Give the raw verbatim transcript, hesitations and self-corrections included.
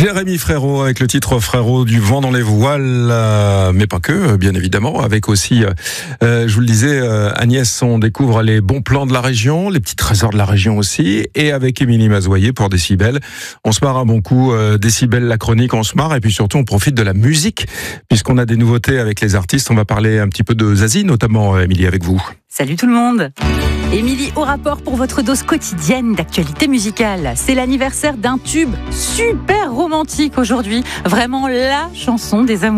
Jérémy Frérot avec le titre Frérot, du vent dans les voiles, euh, mais pas que, bien évidemment, avec aussi, euh, je vous le disais, euh, Agnès, on découvre les bons plans de la région, les petits trésors de la région aussi, et avec Émilie Mazoyer pour Décibel. On se marre un bon coup, euh, Décibel, la chronique, on se marre, et puis surtout on profite de la musique, puisqu'on a des nouveautés avec les artistes. On va parler un petit peu de Zazie, notamment, Émilie, avec vous. Salut tout le monde. Émilie au rapport pour votre dose quotidienne d'actualité musicale. C'est l'anniversaire d'un tube super romantique aujourd'hui. Vraiment la chanson des amoureux.